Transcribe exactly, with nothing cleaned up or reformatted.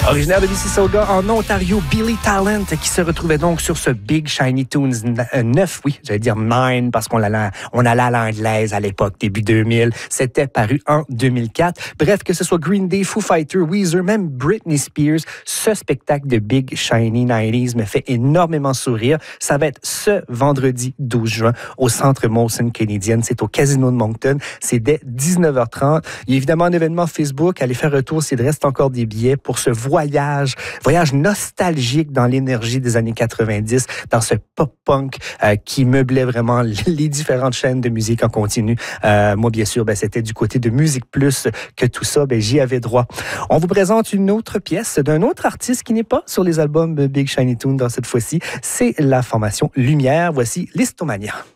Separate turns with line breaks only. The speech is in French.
Originaire de Mississauga, en Ontario, Billy Talent, qui se retrouvait donc sur ce Big Shiny Tunes neuf, oui, j'allais dire nine, parce qu'on allait, on allait à l'anglaise à l'époque, début deux mille. C'était paru en deux mille quatre. Bref, que ce soit Green Day, Foo Fighters, Weezer, même Britney Spears, ce spectacle de Big Shiny nineties me fait énormément sourire. Ça va être ce vendredi douze juin au Centre Molson Canadian. C'est au Casino de Moncton. C'est dès dix-neuf heures trente. Il y a évidemment un événement Facebook. Allez faire un tour s'il reste encore des billets pour ce voyage, voyage nostalgique dans l'énergie des années quatre-vingt-dix, dans ce pop-punk euh, qui meublait vraiment les différentes chaînes de musique en continu. Euh, moi, bien sûr, ben, c'était du côté de Musique Plus que tout ça, ben, j'y avais droit. On vous présente une autre pièce d'un autre artiste qui n'est pas sur les albums Big Shiny Tunes dans cette fois-ci. C'est la formation Lumière. Voici Listomania.